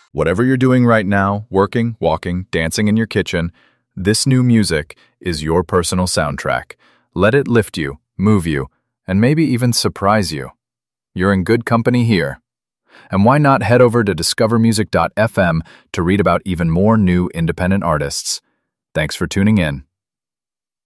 Whatever you're doing right now, working, walking, dancing in your kitchen, this new music is your personal soundtrack. Let it lift you, move you, and maybe even surprise you. You're in good company here. And why not head over to discovermusic.fm to read about even more new independent artists? Thanks for tuning in.